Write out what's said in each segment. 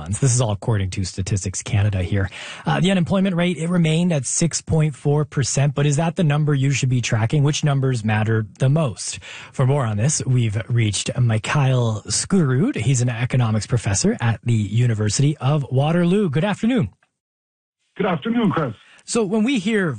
months. This is all according to Statistics Canada here. The unemployment rate, it remained at 6.4%, but is that the number you should be tracking? Which numbers matter the most? For more on this, we've reached Mikhail Skurud. He's an economics professor at the University of Waterloo. Good afternoon. Good afternoon, Chris. So when we hear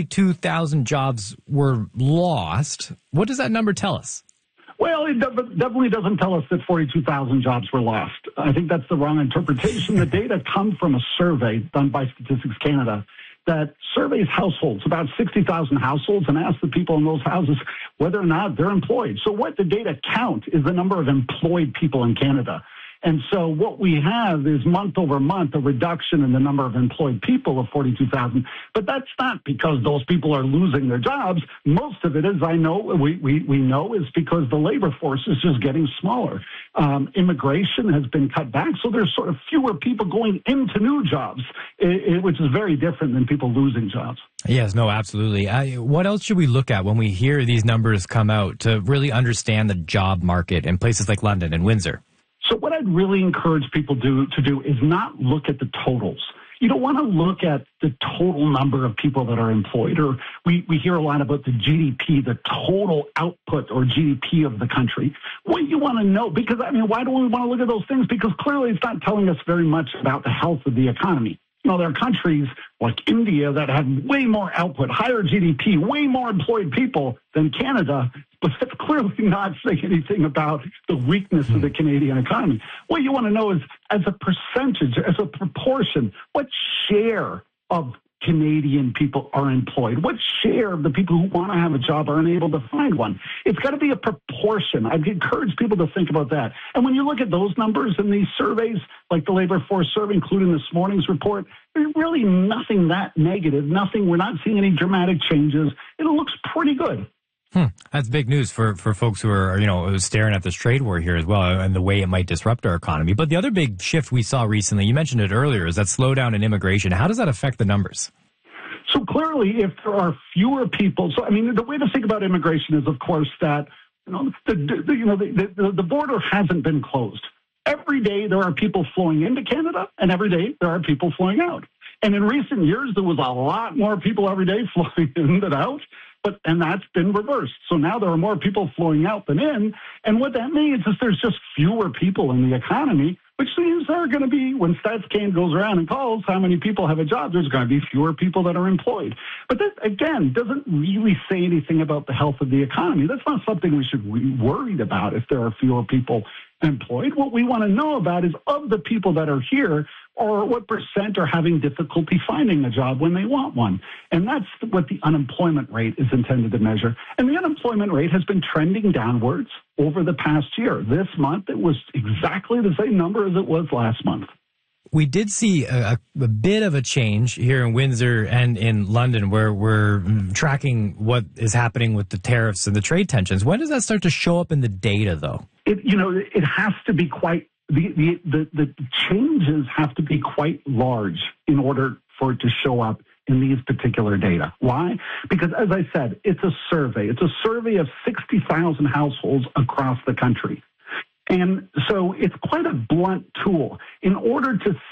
42,000 jobs were lost, what does that number tell us? Well, it definitely doesn't tell us that 42,000 jobs were lost. I think that's the wrong interpretation. The data come from a survey done by Statistics Canada that surveys households, about 60,000 households, and asks the people in those houses whether or not they're employed. So what the data count is the number of employed people in Canada. And so what we have is month over month a reduction in the number of employed people of 42,000. But that's not because those people are losing their jobs. Most of it, as I know, we know, is because the labor force is just getting smaller. Immigration has been cut back, so there's sort of fewer people going into new jobs, which is very different than people losing jobs. Yes, no, absolutely. What else should we look at when we hear these numbers come out to really understand the job market in places like London and Windsor? So what I'd really encourage people to do is not look at the totals. You don't want to look at the total number of people that are employed, or we hear a lot about the GDP, the total output or GDP of the country. What you want to know, because, why do we want to look at those things? Because clearly it's not telling us very much about the health of the economy. There are countries like India that have way more output, higher GDP, way more employed people than Canada, but that's clearly not saying anything about the weakness of the Canadian economy. What you want to know is, as a percentage, as a proportion, what share of Canadian people are employed? What share of the people who want to have a job are unable to find one? It's got to be a proportion. I'd encourage people to think about that. And when you look at those numbers in these surveys, like the Labor Force Survey, including this morning's report, there's really nothing that negative, we're not seeing any dramatic changes. It looks pretty good. That's big news for folks who are, staring at this trade war here as well and the way it might disrupt our economy. But the other big shift we saw recently, you mentioned it earlier, is that slowdown in immigration. How does that affect the numbers? So clearly, if there are fewer people, the way to think about immigration is, of course, that the border hasn't been closed. Every day there are people flowing into Canada, and every day there are people flowing out. And in recent years, there was a lot more people every day flowing in than out. And that's been reversed. So now there are more people flowing out than in. And what that means is there's just fewer people in the economy, which means there are going to be, when StatsCan goes around and calls how many people have a job, there's going to be fewer people that are employed. But that, again, doesn't really say anything about the health of the economy. That's not something we should be worried about if there are fewer people employed. What we want to know about is, of the people that are here, or what percent are having difficulty finding a job when they want one. And that's what the unemployment rate is intended to measure. And the unemployment rate has been trending downwards over the past year. This month, it was exactly the same number as it was last month. We did see a bit of a change here in Windsor and in London, where we're tracking what is happening with the tariffs and the trade tensions. When does that start to show up in the data, though? It has to be quite... The changes have to be quite large in order for it to show up in these particular data. Why? Because, as I said, it's a survey. It's a survey of 60,000 households across the country. And so it's quite a blunt tool. In order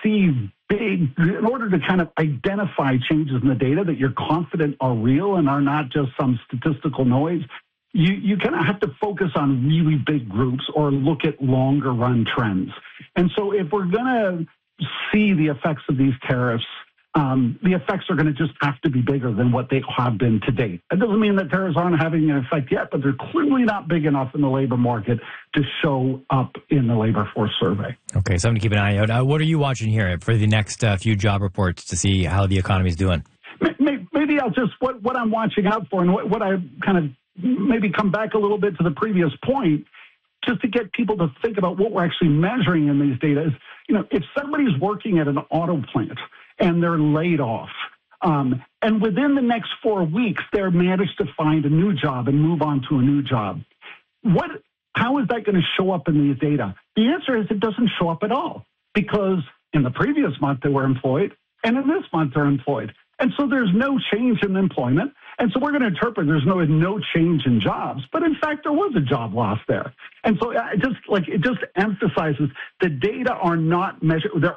to kind of identify changes in the data that you're confident are real and are not just some statistical noise, you kind of have to focus on really big groups or look at longer run trends. And so if we're going to see the effects of these tariffs, the effects are going to just have to be bigger than what they have been to date. It doesn't mean that tariffs aren't having an effect yet, but they're clearly not big enough in the labor market to show up in the labor force survey. Okay, something to keep an eye out. What are you watching here for the next few job reports to see how the economy is doing? Maybe I'll just, what I'm watching out for and what I kind of maybe come back a little bit to the previous point, just to get people to think about what we're actually measuring in these data is, if somebody's working at an auto plant and they're laid off, and within the next 4 weeks, they're managed to find a new job and move on to a new job, how is that going to show up in these data? The answer is it doesn't show up at all, because in the previous month they were employed, and in this month they're employed. And so there's no change in employment. And so we're going to interpret there's no change in jobs, but in fact there was a job loss there. And so it just emphasizes the data are not measured. They're